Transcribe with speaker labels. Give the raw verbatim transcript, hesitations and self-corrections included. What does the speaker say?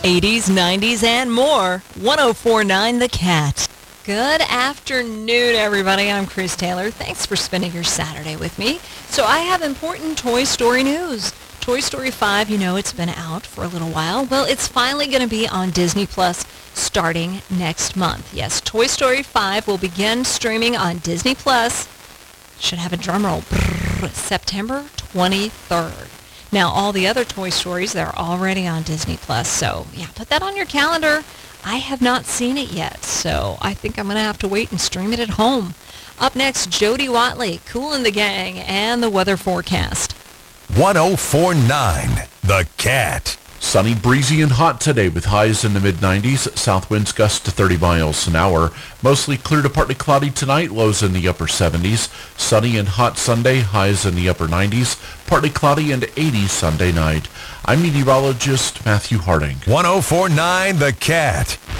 Speaker 1: eighties, nineties, and more. one oh four point nine The Cat. Good afternoon, everybody. I'm Chris Taylor. Thanks for spending your Saturday with me. So I have important Toy Story news. Toy Story five, you know, it's been out for a little while. Well, it's finally going to be on Disney Plus starting next month. Yes, Toy Story five will begin streaming on Disney Plus. Should have a drum roll. Brrr, September twenty-third. Now, all the other Toy Stories, they're already on Disney Plus. So, yeah, put that on your calendar. I have not seen it yet, so I think I'm going to have to wait and stream it at home. Up next, Jody Watley, Kool and the Gang, and the weather forecast.
Speaker 2: one oh four point nine The Cat.
Speaker 3: Sunny, breezy, and hot today with highs in the mid nineties. South winds gust to thirty miles an hour. Mostly clear to partly cloudy tonight, lows in the upper seventies. Sunny and hot Sunday, highs in the upper nineties. Partly cloudy and eighty Sunday night. I'm meteorologist Matthew Harding.
Speaker 2: one oh four point nine The Cat.